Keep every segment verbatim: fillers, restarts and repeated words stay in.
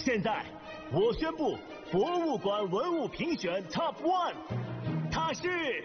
现在，我宣布博物馆文物评选 Top One， 它是。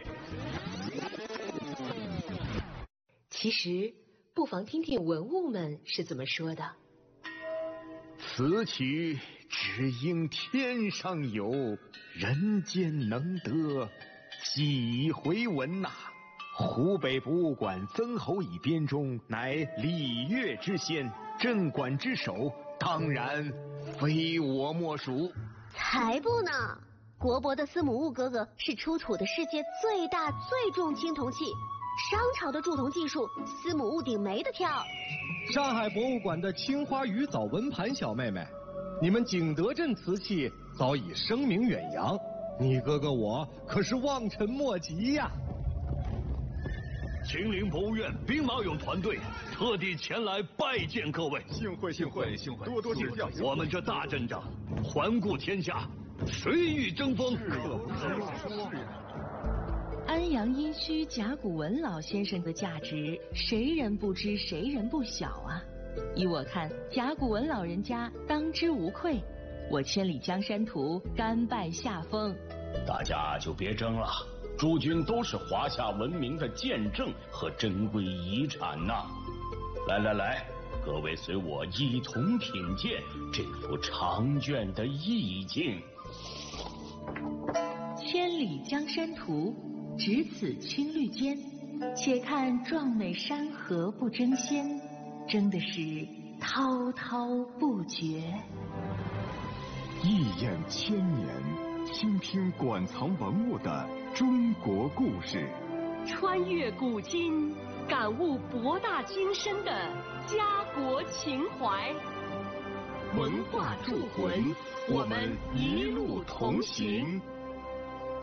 其实，不妨听听文物们是怎么说的。 此曲只应天上有，人间能得几回闻呐、啊！湖北博物馆曾侯乙编钟，乃礼乐之先，镇馆之首，当然非我莫属。 才不呢！国博的司母戊哥哥是出土的世界最大最重青铜器，商朝的铸铜技术，司母戊鼎没得挑。 上海博物馆的青花鱼藻纹盘小妹妹，你们景德镇瓷器早已声名远扬，你哥哥我可是望尘莫及呀、啊！ 秦陵博物院兵马俑团队特地前来拜见各位， 幸会幸会幸会，多多指教。 我们这大阵仗，环顾天下，谁与争锋？ 安阳殷墟甲骨文老先生的价值，谁人不知，谁人不晓啊！依我看，甲骨文老人家当之无愧。我千里江山图，甘拜下风。 大家就别争了。诸君都是华夏文明的见证和珍贵遗产呐、啊！来来来，各位随我一同品鉴这幅长卷的意境。 千里江山图，只此青绿间，且看壮美山河不争先，争的是滔滔不绝。 一眼千年，倾听馆藏文物的中国故事， 穿越古今，感悟博大精深的家国情怀。 文化铸魂，我们一路同行。